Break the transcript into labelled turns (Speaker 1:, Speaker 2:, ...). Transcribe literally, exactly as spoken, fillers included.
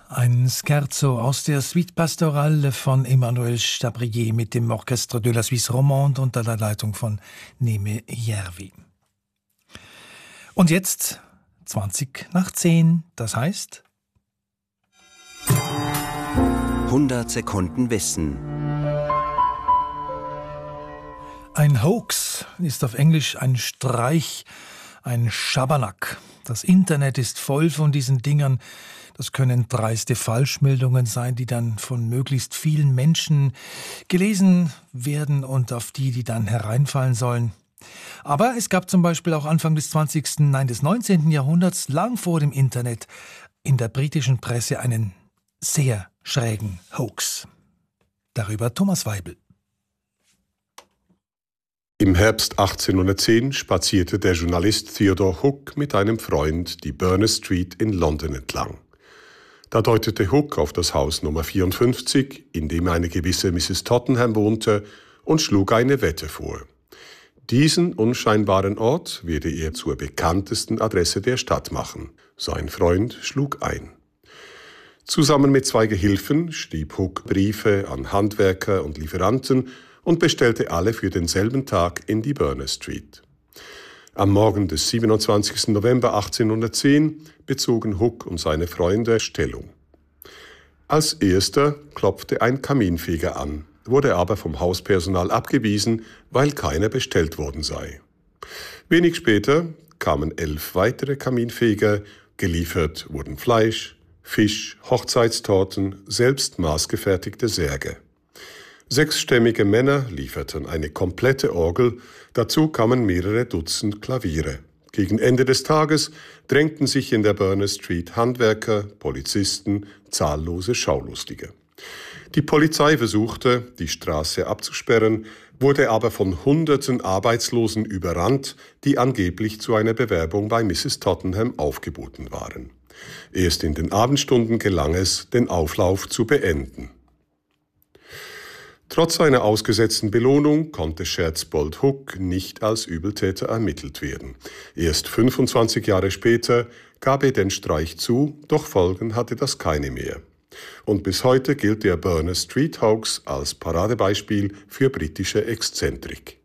Speaker 1: Ein Scherzo aus der Suite Pastorale von Emmanuel Chabrier mit dem Orchestre de la Suisse Romande unter der Leitung von Neme Järvi. Und jetzt zwanzig nach zehn, das heißt
Speaker 2: hundert Sekunden Wissen.
Speaker 1: Ein Hoax ist auf Englisch ein Streich, ein Schabernack. Das Internet ist voll von diesen Dingern. Das können dreiste Falschmeldungen sein, die dann von möglichst vielen Menschen gelesen werden und auf die, die dann hereinfallen sollen. Aber es gab zum Beispiel auch Anfang des zwanzigsten, nein des neunzehnten Jahrhunderts, lang vor dem Internet, in der britischen Presse einen sehr schrägen Hoax. Darüber Thomas Weibel.
Speaker 3: Im Herbst achtzehnhundertzehn spazierte der Journalist Theodore Hook mit einem Freund die Berners Street in London entlang. Da deutete Hook auf das Haus Nummer vierundfünfzig, in dem eine gewisse Misses Tottenham wohnte, und schlug eine Wette vor. Diesen unscheinbaren Ort werde er zur bekanntesten Adresse der Stadt machen. Sein Freund schlug ein. Zusammen mit zwei Gehilfen schrieb Hook Briefe an Handwerker und Lieferanten und bestellte alle für denselben Tag in die Berners Street. Am Morgen des siebenundzwanzigsten November achtzehnhundertzehn bezogen Hook und seine Freunde Stellung. Als erster klopfte ein Kaminfeger an, wurde aber vom Hauspersonal abgewiesen, weil keiner bestellt worden sei. Wenig später kamen elf weitere Kaminfeger, geliefert wurden Fleisch, Fisch, Hochzeitstorten, selbst maßgefertigte Särge. Sechsstämmige Männer lieferten eine komplette Orgel, dazu kamen mehrere Dutzend Klaviere. Gegen Ende des Tages drängten sich in der Berners Street Handwerker, Polizisten, zahllose Schaulustige. Die Polizei versuchte, die Straße abzusperren, wurde aber von hunderten Arbeitslosen überrannt, die angeblich zu einer Bewerbung bei Misses Tottenham aufgeboten waren. Erst in den Abendstunden gelang es, den Auflauf zu beenden. Trotz seiner ausgesetzten Belohnung konnte Scherzbold Hook nicht als Übeltäter ermittelt werden. Erst fünfundzwanzig Jahre später gab er den Streich zu, doch Folgen hatte das keine mehr. Und bis heute gilt der Berners Street Hoax als Paradebeispiel für britische Exzentrik.